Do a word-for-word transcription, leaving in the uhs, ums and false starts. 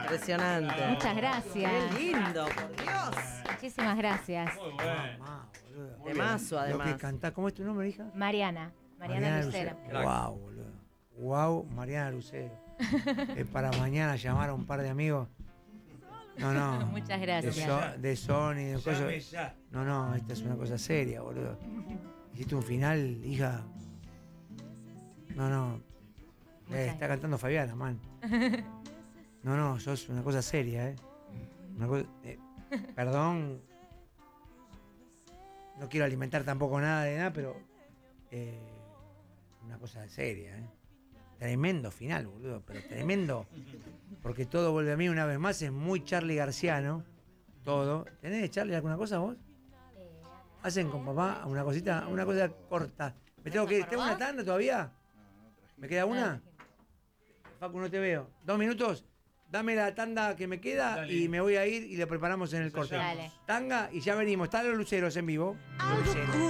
Impresionante. Muchas gracias. Qué lindo, por Dios. Muchísimas gracias. Muy bueno. Mamá, boludo. Temazo, Lo que además. cantás, ¿cómo es tu nombre, hija? Mariana. Mariana, Lucero. Crack. Wow, boludo. Wow, Mariana Lucero. Es para mañana llamar a un par de amigos. No, no. Muchas De, gracias. so- de Sony, de Llame cosas. ya. No, no, esta es una cosa seria, boludo. Hiciste un final, hija. No, no. Eh, está cantando Fabiana, man. No, no, sos una cosa seria, ¿eh? Una cosa, eh, perdón. No quiero alimentar tampoco nada de nada, pero. eh, una cosa seria, ¿eh? Tremendo final, boludo, pero tremendo. Porque todo vuelve a mí una vez más, es muy Charly Garciano. Todo. ¿Tenés de Charly alguna cosa vos? Hacen con papá una cosita, una cosa corta. ¿Me tengo que ir? ¿Tengo una tanda todavía? ¿Me queda una? Facu, no te veo. ¿Dos minutos? Dame la tanda que me queda. Dale. Y me voy a ir y lo preparamos en el corte. Dale. Tanga y ya venimos. Están los luceros en vivo. Los luceros.